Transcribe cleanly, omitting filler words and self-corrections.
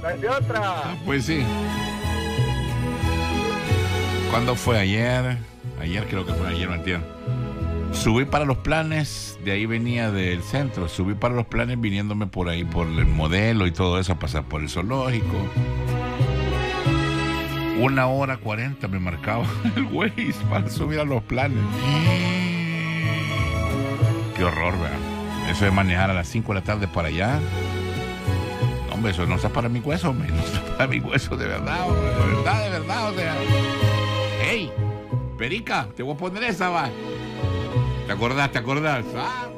no es de otra. Ah, pues sí. ¿Cuándo fue? Ayer. Ayer creo que fue ayer, no entiendo. Subí para Los Planes, de ahí venía del centro. Subí para Los Planes viniéndome por ahí, por el Modelo y todo eso, a pasar por el zoológico. 1:40 me marcaba el Waze para subir a Los Planes. Qué horror, ¿verdad? Eso de manejar a las 5 de la tarde para allá. No, hombre, eso no está para mi hueso, hombre. No está para mi hueso, de verdad, hombre. De verdad, o sea. ¡Ey! Perica, te voy a poner esa, va. ¿Te acordás? Ah,